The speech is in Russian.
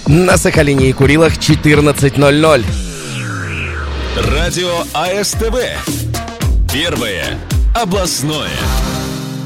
На Сахалине и Курилах 14:00. Радио АСТВ. Первое областное.